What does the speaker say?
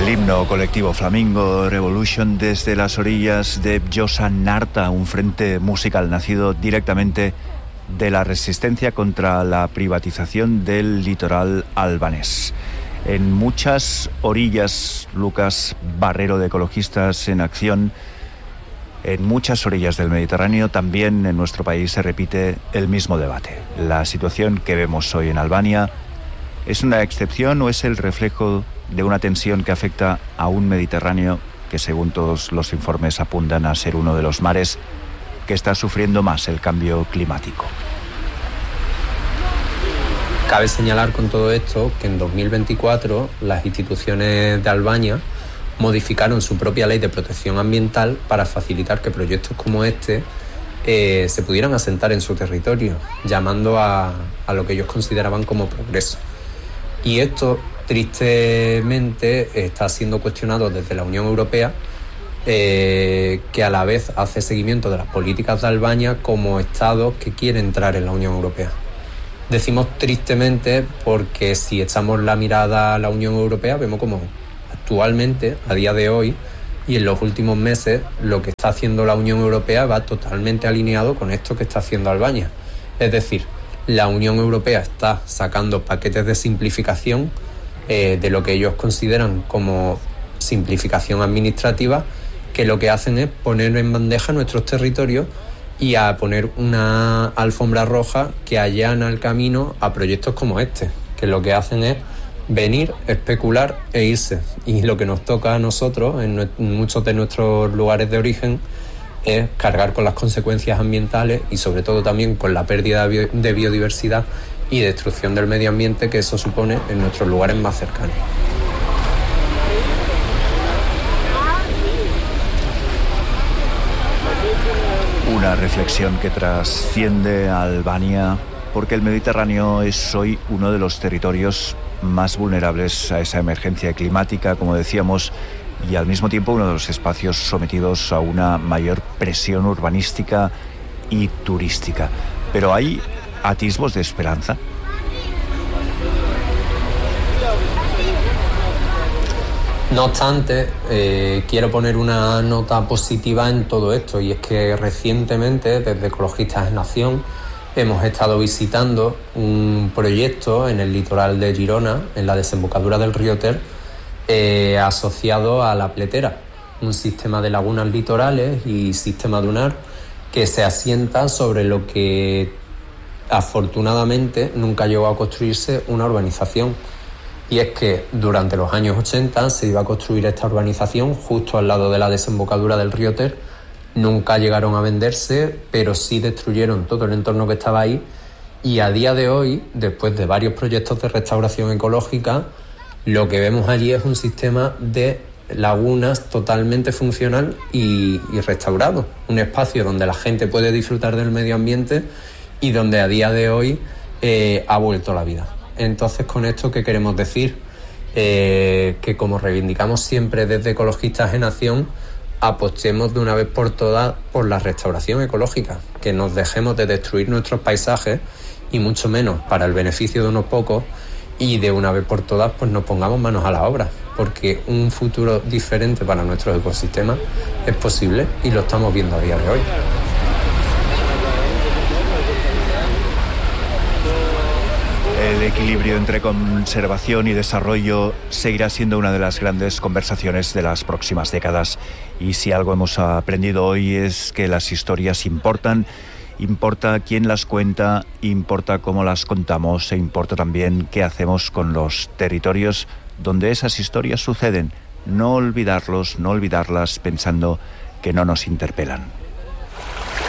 himno colectivo Flamingo Revolution desde las orillas de Josa-Narta, un frente musical nacido directamente de la resistencia contra la privatización del litoral albanés. En muchas orillas, Lucas Barrero de Ecologistas en Acción, en muchas orillas del Mediterráneo, también en nuestro país se repite el mismo debate. La situación que vemos hoy en Albania, ¿es una excepción o es el reflejo de una tensión que afecta a un Mediterráneo que, según todos los informes, apuntan a ser uno de los mares que está sufriendo más el cambio climático? Cabe señalar con todo esto que en 2024 las instituciones de Albania modificaron su propia ley de protección ambiental para facilitar que proyectos como este se pudieran asentar en su territorio, llamando a lo que ellos consideraban como progreso. Y esto, tristemente, está siendo cuestionado desde la Unión Europea, que a la vez hace seguimiento de las políticas de Albania como Estado que quiere entrar en la Unión Europea. Decimos tristemente porque si echamos la mirada a la Unión Europea vemos como actualmente, a día de hoy y en los últimos meses, lo que está haciendo la Unión Europea va totalmente alineado con esto que está haciendo Albania. Es decir, la Unión Europea está sacando paquetes de simplificación de lo que ellos consideran como simplificación administrativa, que lo que hacen es poner en bandeja nuestros territorios y a poner una alfombra roja que allana el camino a proyectos como este, que lo que hacen es venir, especular e irse. Y lo que nos toca a nosotros, en muchos de nuestros lugares de origen, es cargar con las consecuencias ambientales y sobre todo también con la pérdida de biodiversidad y destrucción del medio ambiente que eso supone en nuestros lugares más cercanos. Una reflexión que trasciende a Albania, porque el Mediterráneo es hoy uno de los territorios más vulnerables a esa emergencia climática, como decíamos, y al mismo tiempo uno de los espacios sometidos a una mayor presión urbanística y turística. Pero hay atisbos de esperanza. No obstante, quiero poner una nota positiva en todo esto, y es que recientemente, desde Ecologistas en Acción, hemos estado visitando un proyecto en el litoral de Girona, en la desembocadura del río Ter, asociado a la Pletera, un sistema de lagunas litorales y sistema dunar que se asienta sobre lo que afortunadamente nunca llegó a construirse una urbanización. Y es que durante los años 80 se iba a construir esta urbanización justo al lado de la desembocadura del río Ter. Nunca llegaron a venderse, pero sí destruyeron todo el entorno que estaba ahí. Y a día de hoy, después de varios proyectos de restauración ecológica, lo que vemos allí es un sistema de lagunas totalmente funcional y restaurado. Un espacio donde la gente puede disfrutar del medio ambiente y donde a día de hoy ha vuelto la vida. Entonces, con esto, ¿qué queremos decir? Que como reivindicamos siempre desde Ecologistas en Acción, apostemos de una vez por todas por la restauración ecológica, que nos dejemos de destruir nuestros paisajes y mucho menos para el beneficio de unos pocos, y de una vez por todas pues nos pongamos manos a la obra, porque un futuro diferente para nuestros ecosistemas es posible y lo estamos viendo a día de hoy. El equilibrio entre conservación y desarrollo seguirá siendo una de las grandes conversaciones de las próximas décadas. Y si algo hemos aprendido hoy es que las historias importan. Importa quién las cuenta, importa cómo las contamos e importa también qué hacemos con los territorios donde esas historias suceden. No olvidarlos, no olvidarlas pensando que no nos interpelan.